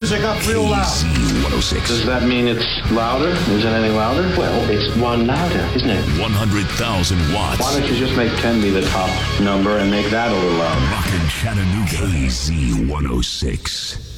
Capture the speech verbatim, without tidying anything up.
music up real loud. K Z one oh six. Does that mean it's louder? Is it any louder? Well, it's one louder, isn't it? one hundred thousand watts. Why don't you just make ten be the top number and make that a little louder? Rockin' Chattanooga. K Z one oh six.